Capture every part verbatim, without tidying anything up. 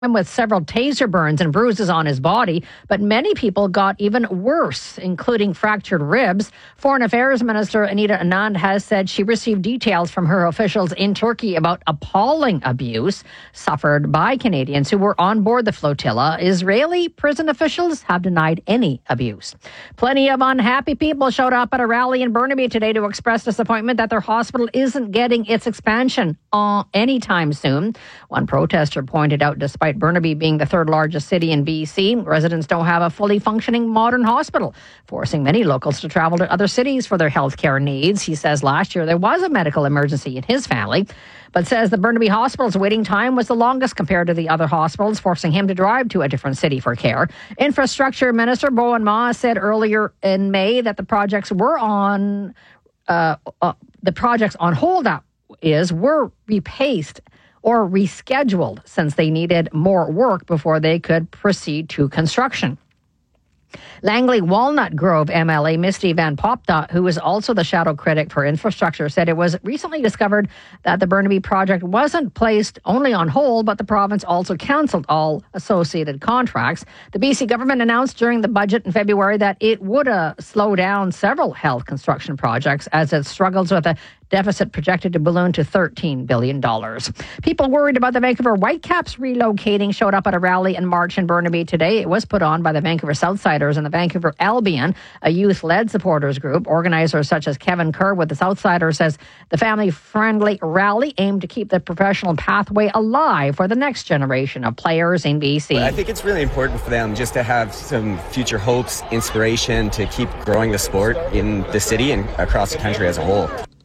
with several taser burns and bruises on his body, but many people got even worse, including fractured ribs. Foreign Affairs Minister Anita Anand has said she received details from her officials in Turkey about appalling abuse suffered by Canadians who were on board the flotilla. Israeli prison officials have denied any abuse. Plenty of unhappy people showed up at a rally in Burnaby today to express disappointment that their hospital isn't getting its expansion uh, anytime soon. One protester pointed out, despite Burnaby being the third largest city in B C, residents don't have a fully functioning modern hospital, forcing many locals to travel to other cities for their health care needs. He says last year there was a medical emergency in his family, but says the Burnaby Hospital's waiting time was the longest compared to the other hospitals, forcing him to drive to a different city for care. Infrastructure Minister Bowen Ma said earlier in May that the projects were on uh, uh, the projects on hold that is were repaced or rescheduled since they needed more work before they could proceed to construction. Langley Walnut Grove M L A Misty Van Popta, who is also the shadow critic for infrastructure, said it was recently discovered that the Burnaby project wasn't placed only on hold, but the province also cancelled all associated contracts. The B C government announced during the budget in February that it would uh, slow down several health construction projects as it struggles with a deficit projected to balloon to thirteen billion dollars. People worried about the Vancouver Whitecaps relocating showed up at a rally in March in Burnaby today. It was put on by the Vancouver Southsiders and the Vancouver Albion, a youth-led supporters group. Organizers such as Kevin Kerr with the Southsiders says the family-friendly rally aimed to keep the professional pathway alive for the next generation of players in B C. I think it's really important for them just to have some future hopes, inspiration to keep growing the sport in the city and across the country as a whole.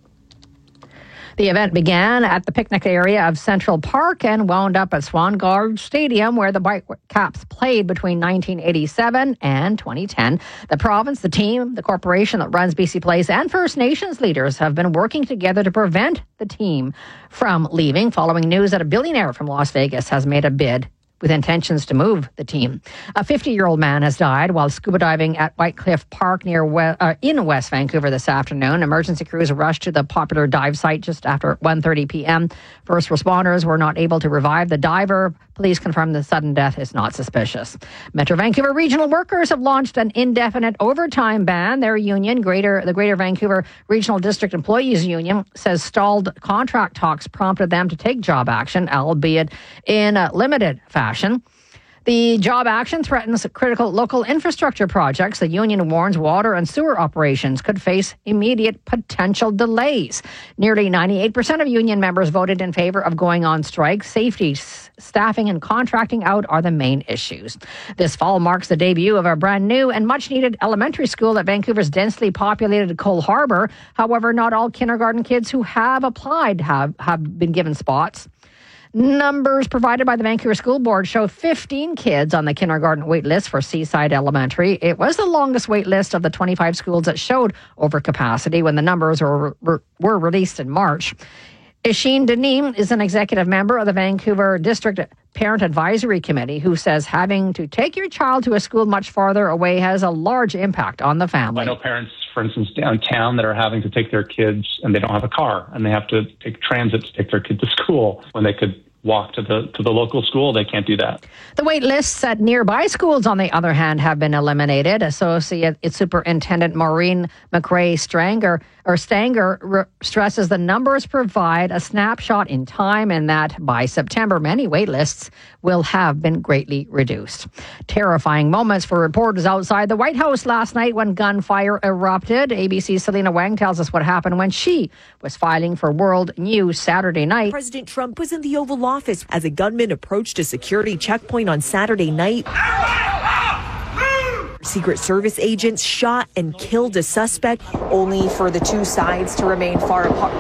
The event began at the picnic area of Central Park and wound up at Swan Gorge Stadium, where the Whitecaps played between nineteen eighty-seven and twenty ten. The province, the team, the corporation that runs B C Place, and First Nations leaders have been working together to prevent the team from leaving, following news that a billionaire from Las Vegas has made a bid with intentions to move the team. A fifty-year-old man has died while scuba diving at White Cliff Park near we- uh, in West Vancouver this afternoon. Emergency crews rushed to the popular dive site just after one thirty p.m. First responders were not able to revive the diver. Police confirmed the sudden death is not suspicious. Metro Vancouver regional workers have launched an indefinite overtime ban. Their union, Greater the Greater Vancouver Regional District Employees Union, says stalled contract talks prompted them to take job action, albeit in a limited fashion. The job action threatens critical local infrastructure projects. The union warns water and sewer operations could face immediate potential delays. Nearly ninety-eight percent of union members voted in favor of going on strike. Safety, staffing, and contracting out are the main issues. This fall marks the debut of a brand new and much needed elementary school at Vancouver's densely populated Cole Harbour. However, not all kindergarten kids who have applied have, have been given spots. Numbers provided by the Vancouver School Board show fifteen kids on the kindergarten wait list for Seaside Elementary. It was the longest wait list of the twenty-five schools that showed overcapacity when the numbers were, were, were released in March. Isheen Denim is an executive member of the Vancouver District Parent Advisory Committee who says having to take your child to a school much farther away has a large impact on the family. I know parents, for instance, downtown that are having to take their kids and they don't have a car and they have to take transit to take their kid to school when they could walk to the to the local school. They can't do that. The wait lists at nearby schools, on the other hand, have been eliminated. Associate Superintendent Maureen McRae Stranger or Stanger re- stresses the numbers provide a snapshot in time and that by September, many wait lists will have been greatly reduced. Terrifying moments for reporters outside the White House last night when gunfire erupted. A B C's Selena Wang tells us what happened when she was filing for World News Saturday night. President Trump was in the Oval Office as a gunman approached a security checkpoint on Saturday night. Secret Service agents shot and killed a suspect, only for the two sides to remain far apart.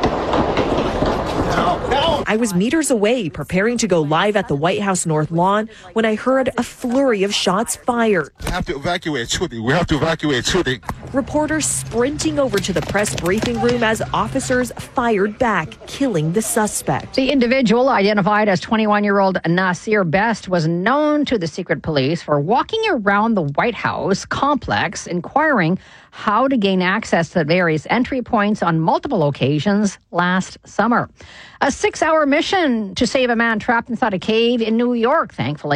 I was meters away, preparing to go live at the White House North Lawn when I heard a flurry of shots fired. We have to evacuate. We have to evacuate. Reporters sprinting over to the press briefing room as officers fired back, killing the suspect. The individual, identified as twenty-one-year-old Nasir Best, was known to the secret police for walking around the White House complex, inquiring how to gain access to various entry points on multiple occasions last summer. A six-hour mission to save a man trapped inside a cave in New York, thankfully.